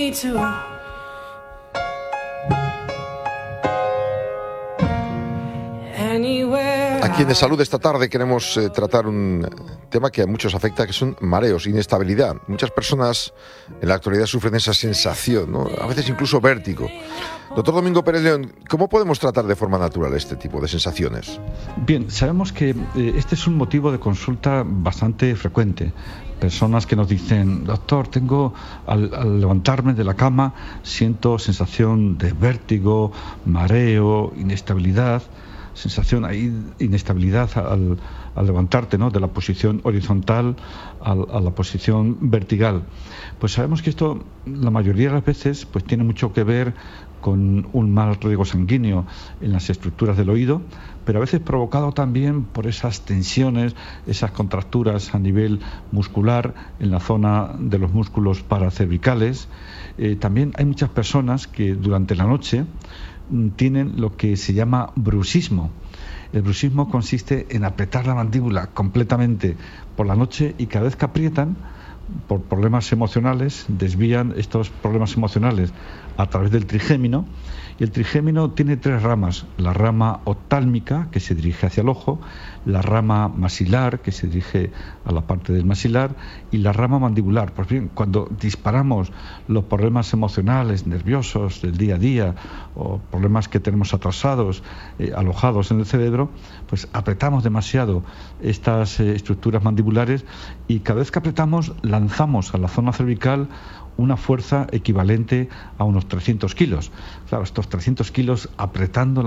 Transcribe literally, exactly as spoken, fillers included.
Aquí en De Salud esta tarde queremos eh, tratar un tema que a muchos afecta, que son mareos, inestabilidad. Muchas personas en la actualidad sufren esa sensación, ¿no? A veces incluso vértigo. Doctor Domingo Pérez León, ¿cómo podemos tratar de forma natural este tipo de sensaciones? Bien, sabemos que eh, este es un motivo de consulta bastante frecuente. Personas que nos dicen, doctor, tengo al, al levantarme de la cama siento sensación de vértigo, mareo, inestabilidad. Sensación ahí, inestabilidad al, al levantarte, ¿no?, de la posición horizontal a, a la posición vertical. Pues sabemos que esto, la mayoría de las veces, pues tiene mucho que ver con un mal riego sanguíneo en las estructuras del oído, pero a veces provocado también por esas tensiones, esas contracturas a nivel muscular en la zona de los músculos paracervicales. Eh, también hay muchas personas que durante la noche tienen lo que se llama bruxismo. El bruxismo consiste en apretar la mandíbula completamente por la noche y cada vez que aprietan, por problemas emocionales, desvían estos problemas emocionales a través del trigémino. Y el trigémino tiene tres ramas: la rama oftálmica, que se dirige hacia el ojo, la rama maxilar, que se dirige a la parte del maxilar, y la rama mandibular. Pues bien, cuando disparamos los problemas emocionales, nerviosos del día a día, o problemas que tenemos atrasados, eh, alojados en el cerebro, pues apretamos demasiado estas eh, estructuras mandibulares, y cada vez que apretamos lanzamos a la zona cervical una fuerza equivalente a unos trescientos kilos. Claro, estos trescientos kilos apretando